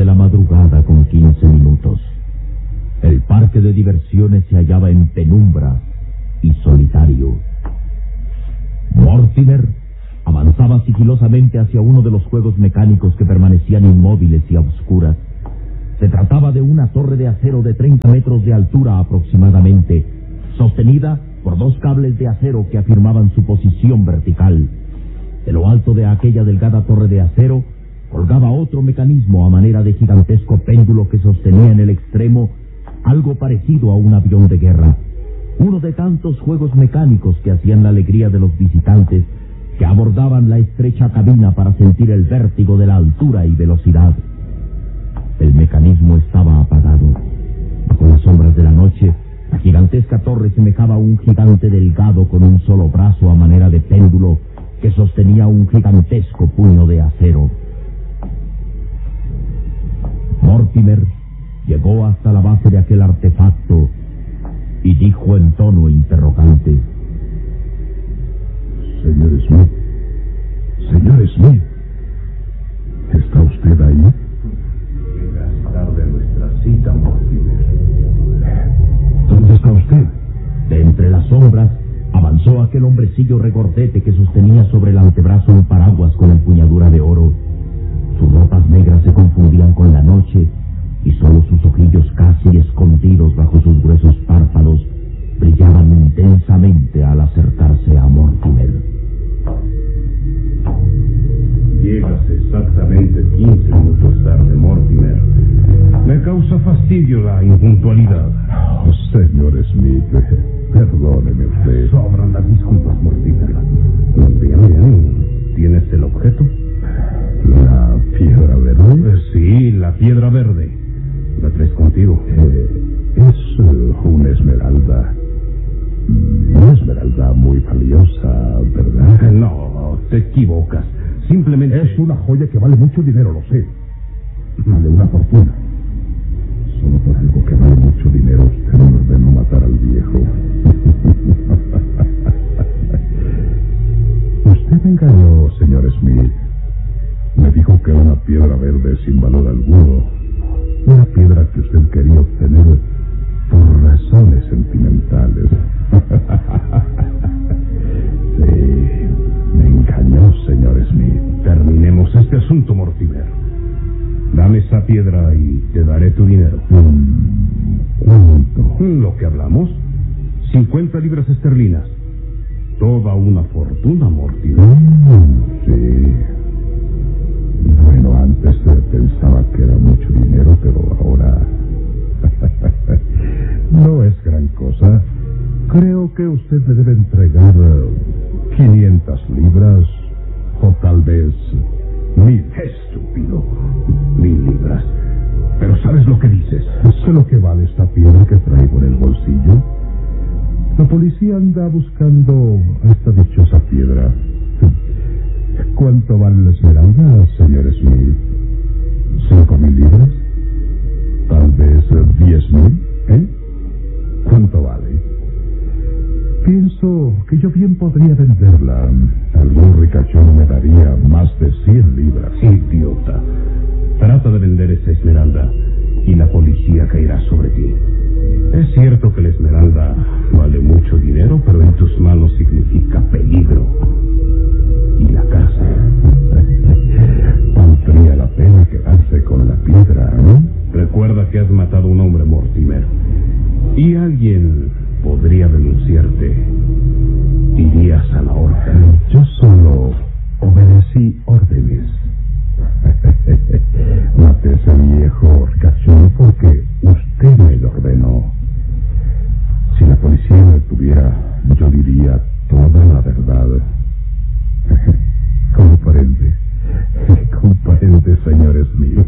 de la madrugada con 15 minutos. El parque de diversiones se hallaba en penumbra y solitario. Mortimer avanzaba sigilosamente hacia uno de los juegos mecánicos que permanecían inmóviles y a oscuras. Se trataba de una torre de acero de 30 metros de altura aproximadamente, sostenida por 2 cables de acero que afirmaban su posición vertical. De lo alto de aquella delgada torre de acero colgaba otro mecanismo a manera de gigantesco péndulo que sostenía en el extremo algo parecido a un avión de guerra. Uno de tantos juegos mecánicos que hacían la alegría de los visitantes que abordaban la estrecha cabina para sentir el vértigo de la altura y velocidad. El mecanismo estaba apagado. Bajo las sombras de la noche, la gigantesca torre semejaba a un gigante delgado con un solo brazo a manera de péndulo que sostenía un gigantesco puño de acero. Mortimer llegó hasta la base de aquel artefacto y dijo en tono interrogante: Señor Smith, señor Smith, ¿está usted ahí? Llegas tarde a nuestra cita, Mortimer. ¿Dónde está usted? De entre las sombras avanzó aquel hombrecillo regordete que sostenía sobre el antebrazo un paraguas con empuñadura de oro. Sus ropas negras se confundían con la noche y solo sus ojillos casi escondidos bajo sus gruesos párpados brillaban intensamente al acercarse a Mortimer. Llegas exactamente 15 minutos tarde, Mortimer. Me causa fastidio la impuntualidad. Oh, señor Smith, perdóneme usted. Sobran las disculpas, Mortimer. Bien. ¿Tienes el objeto? ¿La piedra verde? Sí, la piedra verde. ¿La traes contigo? Es una esmeralda. Una esmeralda muy valiosa, ¿verdad? No, te equivocas. Simplemente... Es una joya que vale mucho dinero, lo sé. Vale una fortuna. Solo por algo que vale mucho dinero usted me ordenó matar al viejo. Usted me engañó, señor Smith. Me dijo que una piedra verde sin valor alguno. Una piedra que usted quería obtener por razones sentimentales. Sí, me engañó, señor Smith. Terminemos este asunto, Mortimer. Dame esa piedra y te daré tu dinero. ¿Cuánto? Lo que hablamos. 50 libras esterlinas. Toda una fortuna, Mortimer. Sí. Bueno, antes pensaba que era mucho dinero, pero ahora... no es gran cosa. Creo que usted me debe entregar 500 libras o tal vez 1000. Estúpido. 1000 libras. Pero ¿sabes lo que dices? Sé lo que vale esta piedra que traigo en el bolsillo. La policía anda buscando esta dichosa piedra. ¿Cuánto vale la esmeralda, señor Smith? ¿5,000 libras? ¿Tal vez 10,000? ¿Cuánto vale? Pienso que yo bien podría venderla. Algún ricachón me daría más de 100 libras. Idiota. Trata de vender esa esmeralda y la policía caerá sobre ti. Es cierto que la esmeralda vale mucho dinero, pero en tus manos significa peligro. Y la cárcel. Valdría la pena quedarse con la piedra, ¿no? Recuerda que has matado a un hombre, Mortimer. Y alguien podría denunciarte. Irías a la horca. Yo solo obedecí órdenes. Maté a ese viejo horcachón porque usted me lo ordenó. Si la policía me detuviera, yo diría toda la verdad. Comprende. Comprende, señor Smith.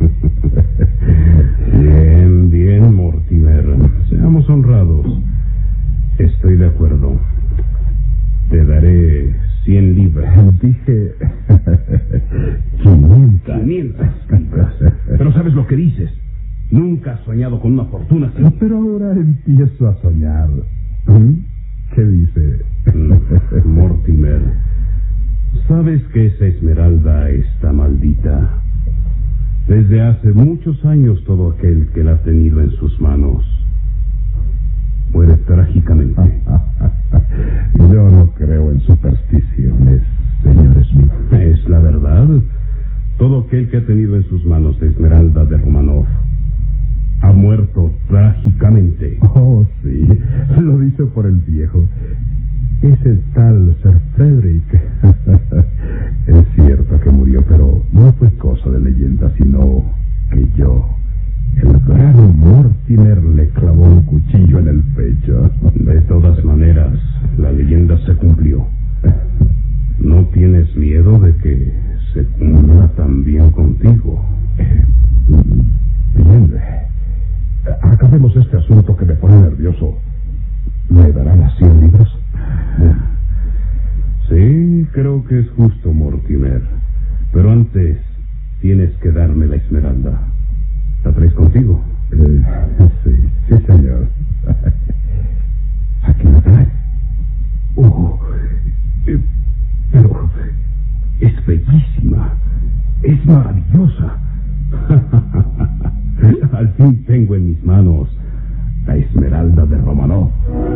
Bien, Mortimer. Seamos honrados. Estoy de acuerdo. Te daré 100 libras. Dije 500. 500 libras. Pero ¿sabes lo que dices? Nunca has soñado con una fortuna así. Pero ahora empiezo a soñar. ¿Qué dice? Mortimer, ¿sabes que esa esmeralda está maldita? Desde Desde hace muchos años todo aquel que la ha tenido en sus manos muere trágicamente. Yo no creo en supersticiones, señor Smith. Es la verdad. Todo aquel que ha tenido en sus manos la Esmeralda de Romanov ha muerto trágicamente. Oh, sí, lo dice por el viejo. Ese tal Sir Frederick. Es cierto que murió, pero no fue cosa de leyenda, sino que yo, el gran Mortimer, le clavó un cuchillo en el pecho. De todas maneras, la leyenda se cumplió. ¿No tienes miedo de que se cumpla también contigo? Bien. Acabemos este asunto que me pone nervioso. ¿Me darán las 100 libras? Sí, creo que es justo, Mortimer. Pero antes tienes que darme la Esmeralda. ¿La traes contigo? Sí, señor. Aquí la trae. Pero es bellísima. Es maravillosa. Al fin tengo en mis manos la Esmeralda de Romanov.